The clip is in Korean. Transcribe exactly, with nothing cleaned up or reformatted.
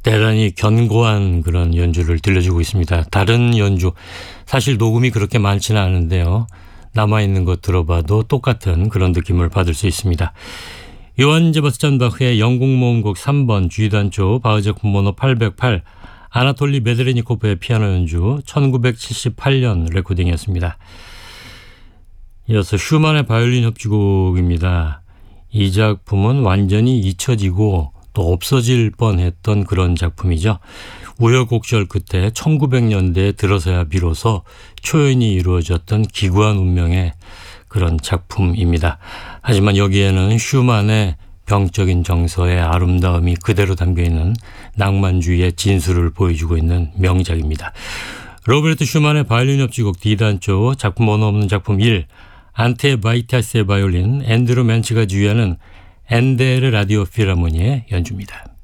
대단히 견고한 그런 연주를 들려주고 있습니다. 다른 연주, 사실 녹음이 그렇게 많지는 않은데요. 남아있는 것 들어봐도 똑같은 그런 느낌을 받을 수 있습니다. 요한 세바스찬 바흐의 영국 모음곡 삼 번 G단조 바흐제품 번호 팔백팔, 아나톨리 메드레니코프의 피아노 연주, 천구백칠십팔 년 레코딩이었습니다. 이어서 슈만의 바이올린 협주곡입니다. 이 작품은 완전히 잊혀지고 또 없어질 뻔했던 그런 작품이죠. 우여곡절 끝에 천구백 년대에 들어서야 비로소 초연이 이루어졌던 기구한 운명의 그런 작품입니다. 하지만 여기에는 슈만의 병적인 정서의 아름다움이 그대로 담겨있는 낭만주의의 진수를 보여주고 있는 명작입니다. 로베르트 슈만의 바이올린 협주곡 D단조 작품 번호 없는 작품 일, 안테 바이타스의 바이올린, 앤드루 맨치가 지휘하는 엔데르 라디오 필하모니의 연주입니다.